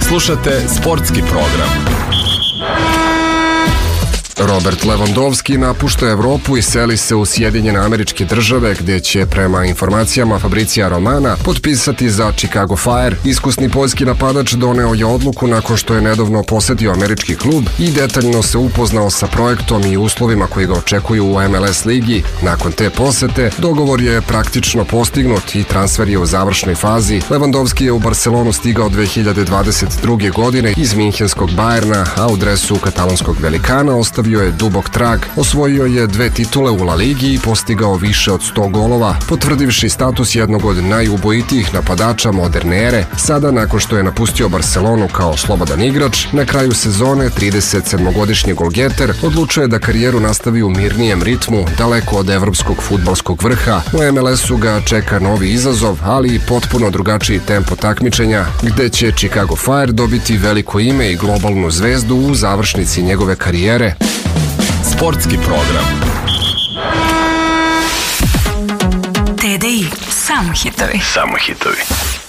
Slušate sportski program. Robert Lewandowski napušta Evropu i seli se u Sjedinjene Američke Države, gde će, prema informacijama Fabricija Romana, potpisati za Chicago Fire. Iskusni poljski napadač doneo je odluku nakon što je nedavno posetio američki klub i detaljno se upoznao sa projektom i uslovima koji ga očekuju u MLS ligi. Nakon te posete, dogovor je praktično postignut i transfer je u završnoj fazi. Lewandowski je u Barcelonu stigao 2022. godine iz minhenskog Bayerna, a u dresu katalonskog velikana ostavio je dubok trag. Osvojio je 2 titule u La Ligi i postigao više od 100 golova, potvrdivši status jednog od najubojitijih napadača moderne ere. Sada, nakon što je napustio Barcelonu kao slobodan igrač, na kraju sezone 37-godišnji golgeter odlučuje da karijeru nastavi u mirnijem ritmu, daleko od evropskog fudbalskog vrha. U MLS-u ga čeka novi izazov, ali i potpuno drugačiji tempo takmičenja, gde će Chicago Fire dobiti veliko ime i globalnu zvezdu u završnici njegove karijere. Sportski program. TDI. Samo hitovi. Samo hitovi.